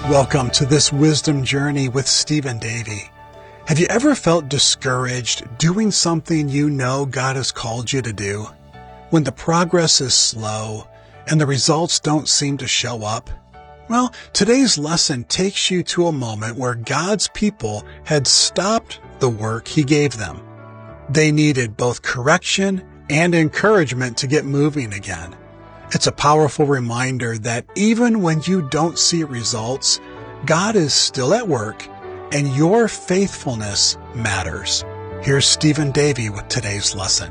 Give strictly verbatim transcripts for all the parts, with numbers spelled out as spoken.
Welcome to this wisdom journey with Stephen Davey. Have you ever felt discouraged doing something you know God has called you to do? When the progress is slow and the results don't seem to show up? Well, today's lesson takes you to a moment where God's people had stopped the work He gave them. They needed both correction and encouragement to get moving again. It's a powerful reminder that even when you don't see results, God is still at work and your faithfulness matters. Here's Stephen Davey with today's lesson.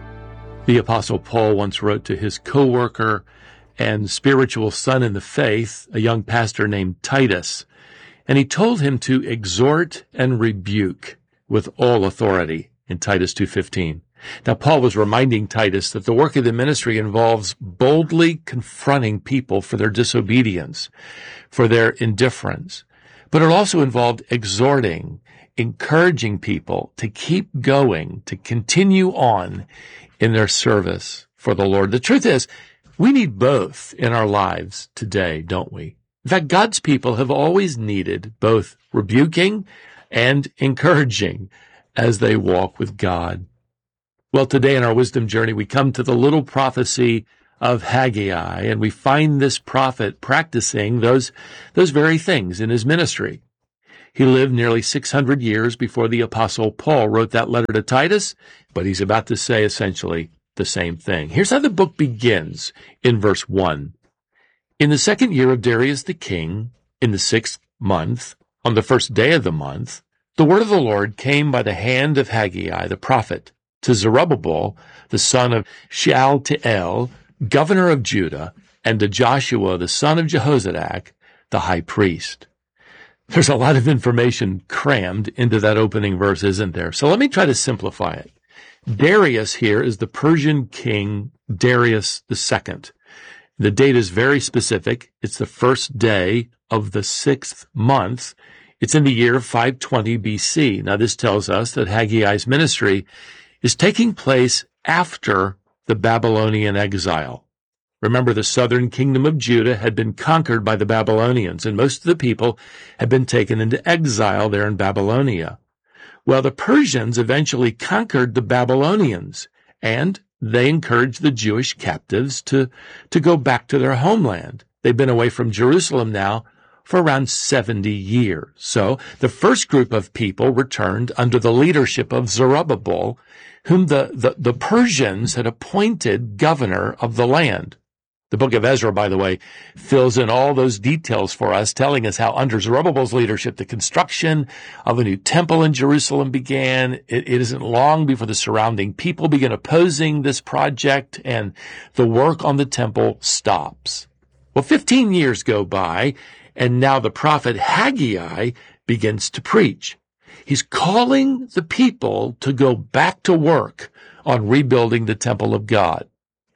The Apostle Paul once wrote to his co-worker and spiritual son in the faith, a young pastor named Titus, and he told him to exhort and rebuke with all authority in Titus two fifteen. Now, Paul was reminding Titus that the work of the ministry involves boldly confronting people for their disobedience, for their indifference, but it also involved exhorting, encouraging people to keep going, to continue on in their service for the Lord. The truth is, we need both in our lives today, don't we? In fact, God's people have always needed both rebuking and encouraging as they walk with God. Well, today in our wisdom journey, we come to the little prophecy of Haggai, and we find this prophet practicing those, those very things in his ministry. He lived nearly six hundred years before the Apostle Paul wrote that letter to Titus, but he's about to say essentially the same thing. Here's how the book begins in verse one. In the second year of Darius the king, in the sixth month, on the first day of the month, the word of the Lord came by the hand of Haggai the prophet to Zerubbabel, the son of Shealtiel, governor of Judah, and to Joshua, the son of Jehozadak, the high priest. There's a lot of information crammed into that opening verse, isn't there? So let me try to simplify it. Darius here is the Persian king Darius the Second. The date is very specific. It's the first day of the sixth month. It's in the year five twenty B C. Now, this tells us that Haggai's ministry is taking place after the Babylonian exile. Remember, the southern kingdom of Judah had been conquered by the Babylonians, and most of the people had been taken into exile there in Babylonia. Well, the Persians eventually conquered the Babylonians, and they encouraged the Jewish captives to, to go back to their homeland. They've been away from Jerusalem now for around seventy years. So the first group of people returned under the leadership of Zerubbabel, whom the, the, the Persians had appointed governor of the land. The book of Ezra, by the way, fills in all those details for us, telling us how under Zerubbabel's leadership, the construction of a new temple in Jerusalem began. It, it isn't long before the surrounding people begin opposing this project, and the work on the temple stops. Well, fifteen years go by, and now the prophet Haggai begins to preach. He's calling the people to go back to work on rebuilding the temple of God.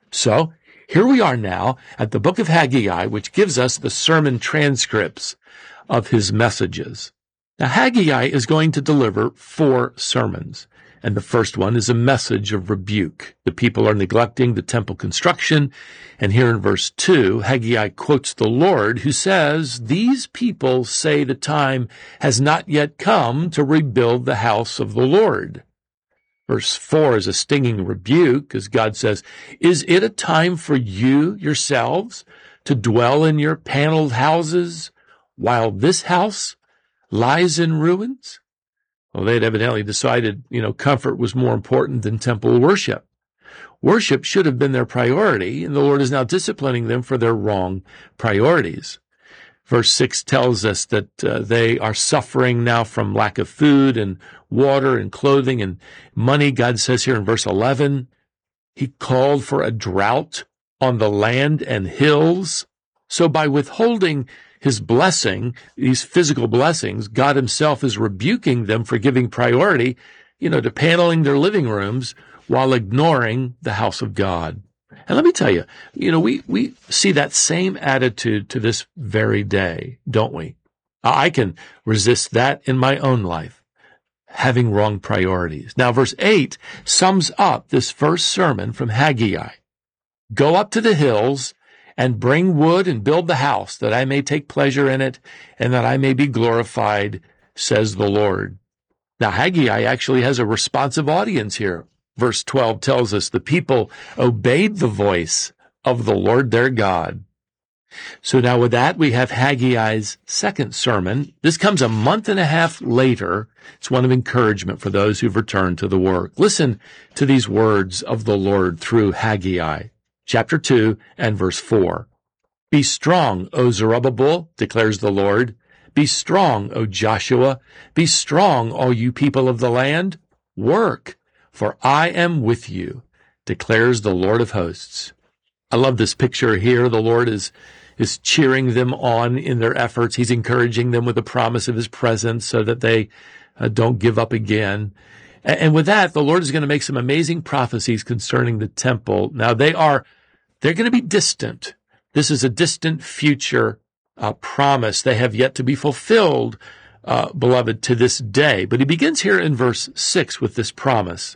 So here we are now at the book of Haggai, which gives us the sermon transcripts of his messages. Now, Haggai is going to deliver four sermons, and the first one is a message of rebuke. The people are neglecting the temple construction, and here in verse two, Haggai quotes the Lord, who says, "These people say the time has not yet come to rebuild the house of the Lord." Verse four is a stinging rebuke, as God says, "Is it a time for you yourselves to dwell in your paneled houses while this house lies in ruins?" Well, they'd evidently decided, you know, comfort was more important than temple worship. Worship should have been their priority, and the Lord is now disciplining them for their wrong priorities. Verse six tells us that uh, they are suffering now from lack of food and water and clothing and money. God says here in verse eleven, He called for a drought on the land and hills. So by withholding His blessing, these physical blessings, God Himself is rebuking them for giving priority, you know, to paneling their living rooms while ignoring the house of God. And let me tell you, you know, we, we see that same attitude to this very day, don't we? I can resist that in my own life, having wrong priorities. Now, verse eight sums up this first sermon from Haggai. Go up to the hills and bring wood and build the house, that I may take pleasure in it, and that I may be glorified, says the Lord. Now, Haggai actually has a responsive audience here. Verse twelve tells us the people obeyed the voice of the Lord their God. So now with that, we have Haggai's second sermon. This comes a month and a half later. It's one of encouragement for those who've returned to the work. Listen to these words of the Lord through Haggai, chapter two and verse four. Be strong, O Zerubbabel, declares the Lord. Be strong, O Joshua. Be strong, all you people of the land. Work, for I am with you, declares the Lord of hosts. I love this picture here. The Lord is is cheering them on in their efforts. He's encouraging them with the promise of his presence so that they uh, don't give up again. And, and with that, the Lord is going to make some amazing prophecies concerning the temple. Now, they are, they're going to be distant. This is a distant future uh, promise. They have yet to be fulfilled, uh, beloved, to this day. But he begins here in verse six with this promise.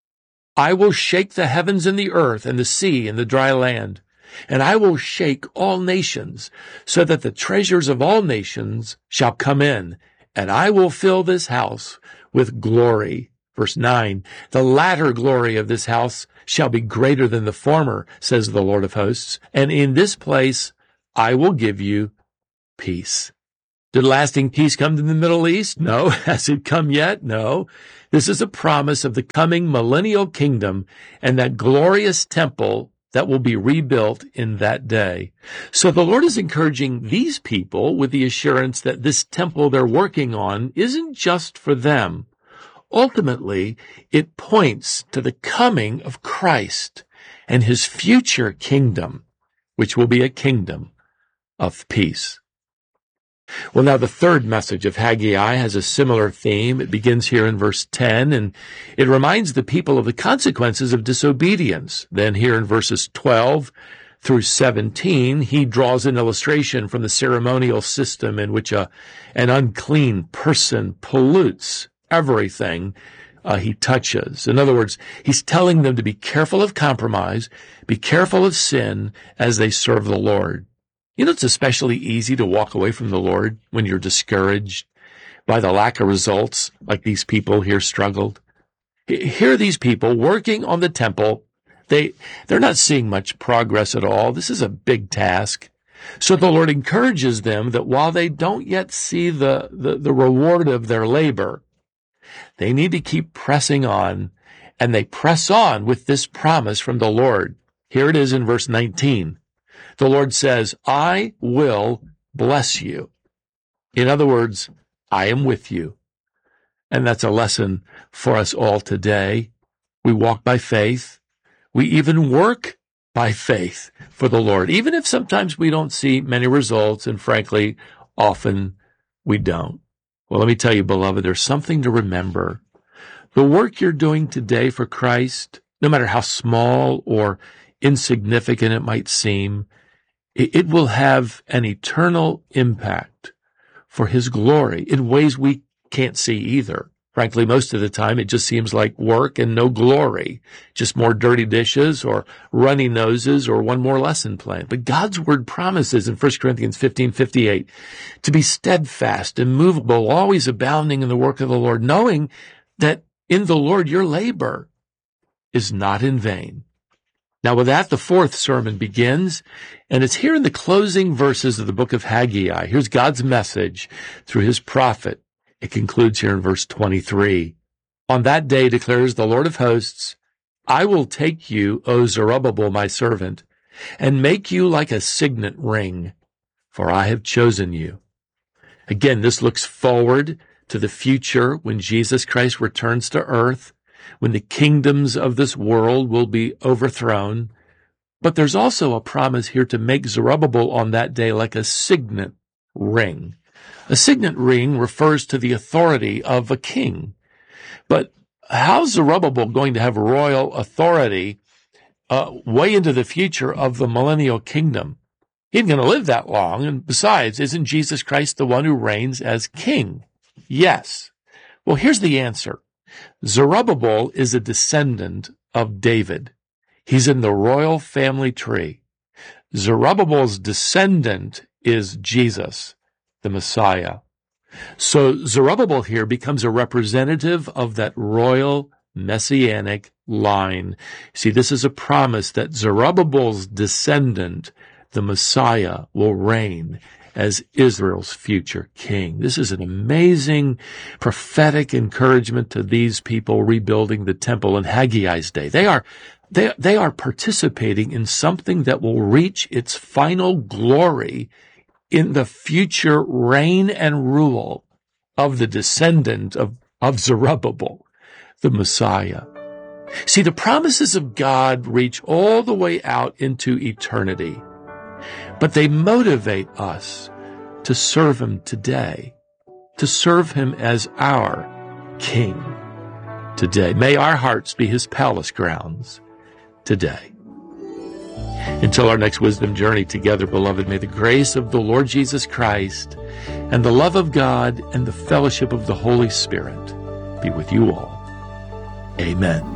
I will shake the heavens and the earth and the sea and the dry land, and I will shake all nations, so that the treasures of all nations shall come in, and I will fill this house with glory. Verse nine, the latter glory of this house shall be greater than the former, says the Lord of hosts, and in this place I will give you peace. Did lasting peace come to the Middle East? No. Has it come yet? No. This is a promise of the coming millennial kingdom and that glorious temple that will be rebuilt in that day. So the Lord is encouraging these people with the assurance that this temple they're working on isn't just for them. Ultimately, it points to the coming of Christ and his future kingdom, which will be a kingdom of peace. Well, now the third message of Haggai has a similar theme. It begins here in verse ten, and it reminds the people of the consequences of disobedience. Then here in verses twelve through seventeen, he draws an illustration from the ceremonial system in which a, an unclean person pollutes everything uh, he touches. In other words, he's telling them to be careful of compromise, be careful of sin as they serve the Lord. You know, it's especially easy to walk away from the Lord when you're discouraged by the lack of results, like these people here struggled. Here are these people working on the temple. They, they're not seeing much progress at all. This is a big task. So the Lord encourages them that while they don't yet see the, the, the reward of their labor, they need to keep pressing on, and they press on with this promise from the Lord. Here it is in verse nineteen. The Lord says, I will bless you. In other words, I am with you. And that's a lesson for us all today. We walk by faith. We even work by faith for the Lord, even if sometimes we don't see many results, and frankly, often we don't. Well, let me tell you, beloved, there's something to remember. The work you're doing today for Christ, no matter how small or insignificant it might seem, it will have an eternal impact for his glory in ways we can't see either. Frankly, most of the time, it just seems like work and no glory, just more dirty dishes or runny noses or one more lesson plan. But God's word promises in First Corinthians fifteen fifty-eight to be steadfast, immovable, always abounding in the work of the Lord, knowing that in the Lord your labor is not in vain. Now, with that, the fourth sermon begins, and it's here in the closing verses of the book of Haggai. Here's God's message through his prophet. It concludes here in verse twenty-three. On that day, declares the Lord of hosts, I will take you, O Zerubbabel, my servant, and make you like a signet ring, for I have chosen you. Again, this looks forward to the future when Jesus Christ returns to earth, when the kingdoms of this world will be overthrown. But there's also a promise here to make Zerubbabel on that day like a signet ring. A signet ring refers to the authority of a king. But how's Zerubbabel going to have royal authority uh, way into the future of the millennial kingdom? He ain't going to live that long. And besides, isn't Jesus Christ the one who reigns as king? Yes. Well, here's the answer. Zerubbabel is a descendant of David. He's in the royal family tree. Zerubbabel's descendant is Jesus, the Messiah. So Zerubbabel here becomes a representative of that royal messianic line. See, this is a promise that Zerubbabel's descendant, the Messiah, will reign as Israel's future king. This is an amazing prophetic encouragement to these people rebuilding the temple in Haggai's day. They are, they, they are participating in something that will reach its final glory in the future reign and rule of the descendant of, of Zerubbabel, the Messiah. See, the promises of God reach all the way out into eternity, but they motivate us to serve Him today, to serve Him as our King today. May our hearts be His palace grounds today. Until our next wisdom journey together, beloved, may the grace of the Lord Jesus Christ and the love of God and the fellowship of the Holy Spirit be with you all. Amen.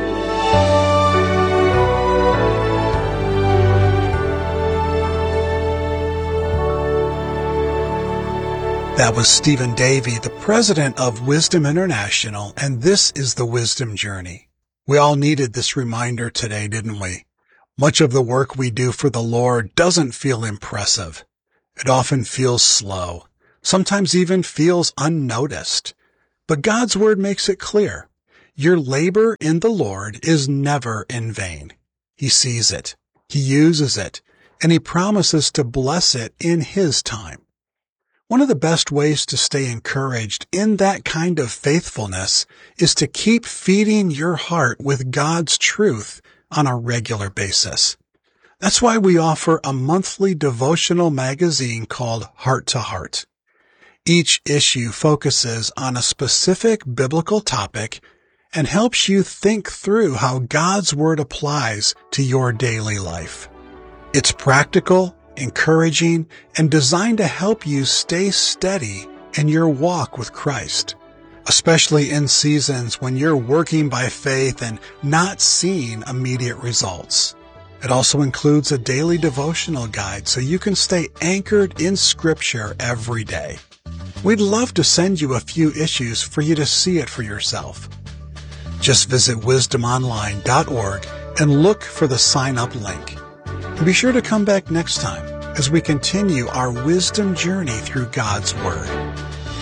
That was Stephen Davey, the president of Wisdom International, and this is the Wisdom Journey. We all needed this reminder today, didn't we? Much of the work we do for the Lord doesn't feel impressive. It often feels slow, sometimes even feels unnoticed. But God's Word makes it clear. Your labor in the Lord is never in vain. He sees it, He uses it, and He promises to bless it in His time. One of the best ways to stay encouraged in that kind of faithfulness is to keep feeding your heart with God's truth on a regular basis. That's why we offer a monthly devotional magazine called Heart to Heart. Each issue focuses on a specific biblical topic and helps you think through how God's Word applies to your daily life. It's practical, encouraging, and designed to help you stay steady in your walk with Christ, especially in seasons when you're working by faith and not seeing immediate results. It also includes a daily devotional guide so you can stay anchored in Scripture every day. We'd love to send you a few issues for you to see it for yourself. Just visit wisdom online dot org and look for the sign up link. And be sure to come back next time as we continue our wisdom journey through God's Word.